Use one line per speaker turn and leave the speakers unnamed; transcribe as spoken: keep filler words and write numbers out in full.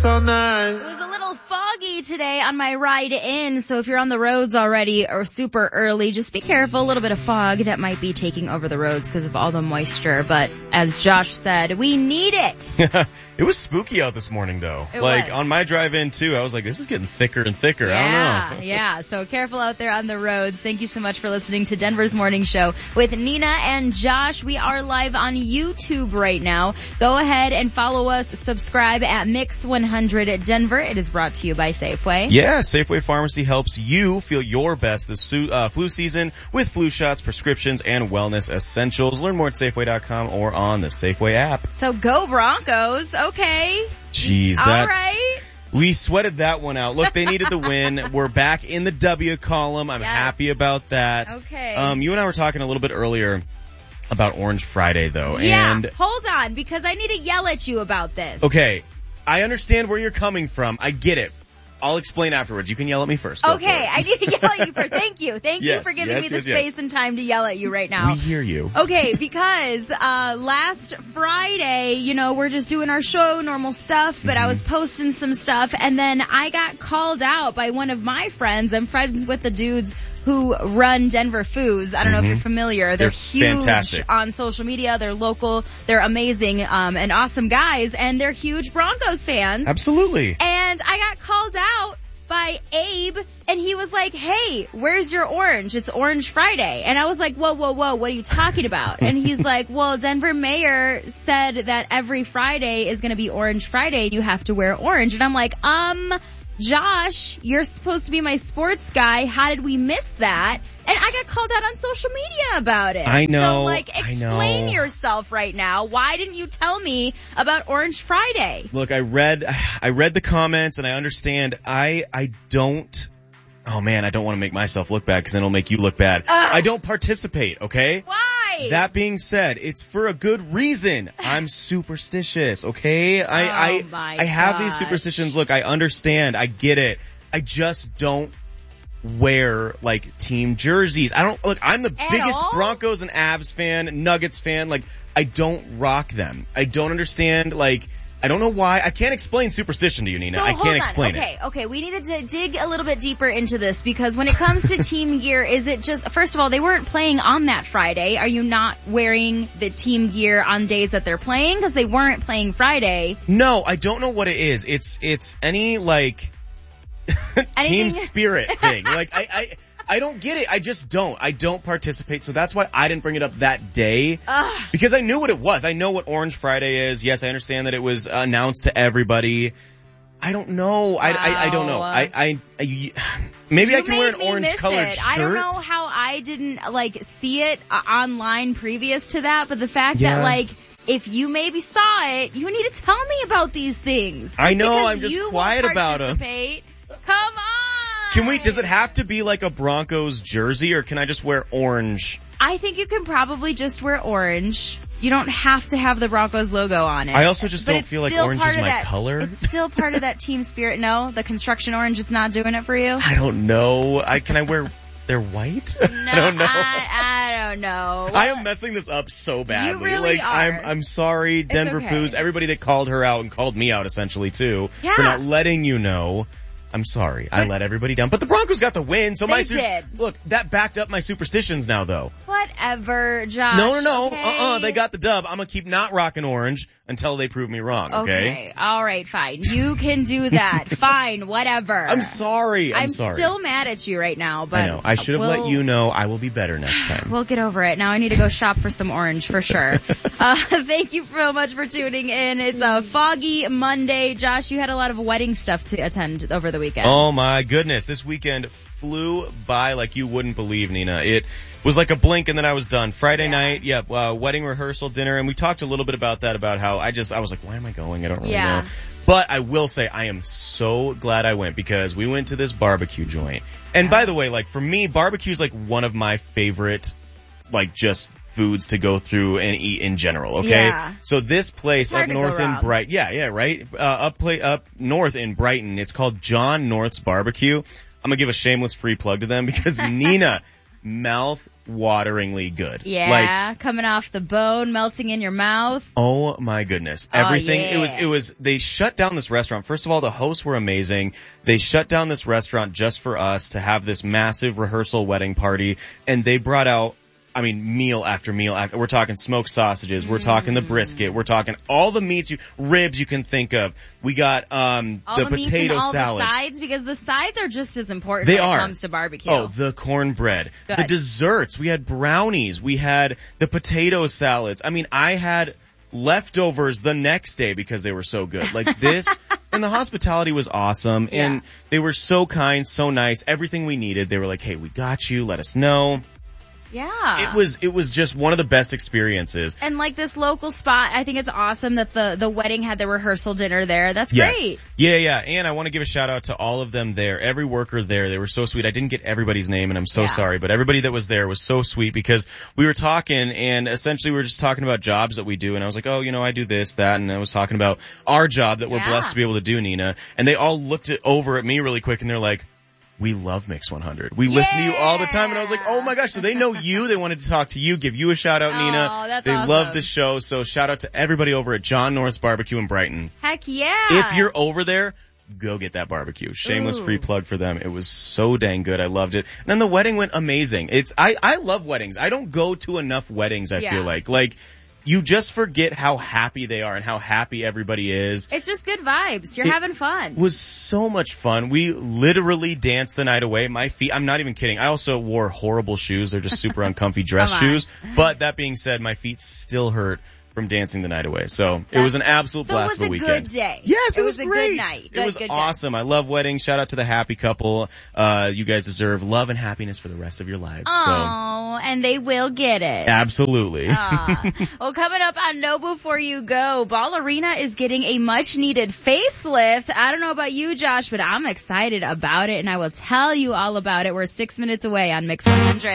all night.
It was a little foggy today on my ride in, so if you're on the roads already or super early, just be careful. A little bit of fog that might be taking over the roads because of all the moisture. But as Josh said, we need it.
It was spooky out this morning, though.
It
like,
was.
on my drive-in, too, I was like, this is getting thicker and thicker.
Yeah,
I don't know.
yeah. So careful out there on the roads. Thank you so much for listening to Denver's Morning Show with Nina and Josh. We are live on YouTube right now. Go ahead and follow us. Subscribe at Mix one hundred at Denver. It is brought to you by Safeway.
Yeah, Safeway Pharmacy helps you feel your best this su- uh, flu season with flu shots, prescriptions, and wellness essentials. Learn more at Safeway dot com or on the Safeway app.
So go Broncos. Okay.
Jeez, that's...
All right.
We sweated that one out. Look, they needed the win. We're back in the W column. I'm
Yes.
happy about that.
Okay.
Um, you and I were talking a little bit earlier about Orange Friday, though.
Yeah,
And
hold on, because I need to yell at you about this.
okay, I understand where you're coming from. I get it. I'll explain afterwards. You can yell at me first. Go
Okay,
for it.
I need to yell at you first. Thank you. Thank
Yes,
you for giving
yes,
me the
yes, yes.
space and time to yell at you right now.
We hear you.
Okay, because uh last Friday, you know, we're just doing our show, normal stuff, but
Mm-hmm.
I was posting some stuff, and then I got called out by one of my friends. I'm friends with the dudes who run Denver Foods. I don't know if you're familiar. They're,
They're
huge
fantastic.
on social media. They're local. They're amazing um and awesome guys, and they're huge Broncos fans.
Absolutely.
And I got called out by Abe, and he was like, hey, where's your orange? It's Orange Friday. And I was like, whoa, whoa, whoa, what are you talking about? And he's like, well, Denver mayor said that every Friday is going to be Orange Friday and you have to wear orange. And I'm like, um, Josh, you're supposed to be my sports guy. How did we miss that? And I got called out on social media about it.
I know,
So, like,
I
explain
know.
yourself right now. Why didn't you tell me about Orange Friday?
Look, I read, I read the comments and I understand. I, I don't, oh man, I don't want to make myself look bad because then it'll make you look bad.
Ugh.
I don't participate, okay?
Why?
That being said, it's for a good reason. I'm superstitious, okay? I,
Oh
I,
my
I have these
gosh.
superstitions. Look, I understand. I get it. I just don't wear, like, team jerseys. I don't, look, I'm the
At
biggest
all?
Broncos and Avs fan, Nuggets fan. Like, I don't rock them. I don't understand, like, I don't know why. I can't explain superstition to you, Nina.
So
I
hold
can't
on.
explain
okay,
it.
Okay, we needed to dig a little bit deeper into this because when it comes to team gear, is it just, first of all, they weren't playing on that Friday. Are you not wearing the team gear on days that they're playing? Because they weren't playing Friday.
No, I don't know what it is. It's, it's any, like, team
Anything-
spirit thing. Like, I, I, I don't get it. I just don't. I don't participate. So that's why I didn't bring it up that day.
Ugh.
Because I knew what it was. I know what Orange Friday is. Yes, I understand that it was announced to everybody. I don't know. I, I, I don't know.
Wow.
I, I, I maybe
You
I can wear
made
an
me
orange
miss
colored
it.
shirt.
I don't know how I didn't, like, see it uh, online previous to that, but the fact
Yeah.
that, like, if you maybe saw it, you need to tell me about these things. Just
I know,
because
I'm just
you
quiet
won't
about 'em.
participate. Come on.
Can we, does it have to be like a Broncos jersey or can I just wear orange?
I think you can probably just wear orange. You don't have to have the Broncos logo on it.
I also just
But
don't
it's
feel like
still
orange
part
is
of
my
that,
color.
It's still part of that team spirit. No, the construction orange is not doing it for you.
I don't know. I, can I wear, they're white?
No,
I don't know.
I, I don't know.
I am messing this up so badly.
really
like
are.
I'm I'm sorry, Denver
okay.
Foos, everybody that called her out and called me out essentially too
Yeah.
for not letting you know. I'm sorry. I let everybody down. But the Broncos got the win, so
They
my super-
did.
look, that backed up my superstitions now though.
Whatever, Josh.
No, no, no.
Okay?
Uh-uh. They got the dub. I'm gonna keep not rocking orange until they prove me wrong, okay?
Okay. All right, fine. You can do that. Fine, whatever.
I'm sorry. I'm,
I'm
sorry.
still mad at you right now, but
I know. I should have
we'll,
let you know I will be better next time.
We'll get over it. Now I need to go shop for some orange for sure. uh, thank you so much for tuning in. It's a foggy Monday. Josh, you had a lot of wedding stuff to attend over the weekend.
Oh my goodness. This weekend flew by like you wouldn't believe, Nina. It was like a blink and then I was done. Friday
Yeah.
night, yeah, uh, wedding rehearsal, dinner, and we talked a little bit about that, about how I just, I was like, why am I going? I don't really
Yeah.
know. But I will say I am so glad I went because we went to this barbecue joint. And by the way, like for me, barbecue is like one of my favorite, like just foods to go through and eat in general, okay?
Yeah.
So this place
Hard
up
to go
north in
wrong.
Brighton, yeah, yeah, right? Uh, up play, up north in Brighton, it's called John North's Barbecue. I'm gonna give a shameless free plug to them because Nina, mouth-wateringly good.
Yeah,
Like,
coming off the bone, melting in your mouth.
oh my goodness.
Oh,
Everything,
yeah.
it was, it was, they shut down this restaurant. First of all, the hosts were amazing. They shut down this restaurant just for us to have this massive rehearsal wedding party, and they brought out, I mean, meal after meal after, we're talking smoked sausages, we're talking the brisket, we're talking all the meats you, ribs you can think of. We got, um,
All
the,
the, meats
potato
and all
salads.
the sides, because the sides are just as important
They
when
are.
it comes to barbecue.
Oh, the cornbread,
Good.
the desserts. We had brownies. We had the potato salads. I mean, I had leftovers the next day because they were so good. Like this, and the hospitality was awesome,
Yeah.
and they were so kind, so nice. Everything we needed. They were like, "Hey, we got you. Let us know."
Yeah.
It was, it was just one of the best experiences.
And like this local spot, I think it's awesome that the, the wedding had the rehearsal dinner there. That's
Yes.
great.
Yeah, yeah. And I want to give a shout out to all of them there. Every worker there. They were so sweet. I didn't get everybody's name and I'm so
Yeah.
sorry, but everybody that was there was so sweet because we were talking and essentially we were just talking about jobs that we do. And I was like, oh, you know, I do this, that. And I was talking about our job that we're
Yeah.
blessed to be able to do, Nina. And they all looked it over at me really quick and they're like, we love Mix one hundred. We listen to you all the time. And I was like, oh my gosh. So they know you. They wanted to talk to you, give you a shout out,
Oh,
Nina.
that's
They
awesome.
love the show. So shout out to everybody over at John Norris Barbecue in Brighton.
Heck yeah.
If you're over there, go get that barbecue. Shameless
Ooh.
free plug for them. It was so dang good. I loved it. And then the wedding went amazing. It's, I, I love weddings. I don't go to enough weddings, I
Yeah.
feel like. Like, you just forget how happy they are and how happy everybody is.
It's just good vibes. You're
It
having fun.
It was so much fun. We literally danced the night away. My feet, I'm not even kidding. I also wore horrible shoes. They're just super uncomfy dress
Come on.
shoes. But that being said, my feet still hurt from dancing the night away. So it
That's-
was an absolute
so
blast
it was
of a
a
weekend.
good day.
Yes, it,
It
was,
was a
great.
good night. Good,
it was
good, good.
awesome. I love weddings. Shout out to the happy couple. Uh, you guys deserve love and happiness for the rest of your lives.
Oh, and they will get it.
So absolutely.
Aw. Well, coming up on Know Before You Go, Ball Arena is getting a much needed facelift. I don't know about you, Josh, but I'm excited about it, and I will tell you all about it. We're six minutes away on Mix one hundred.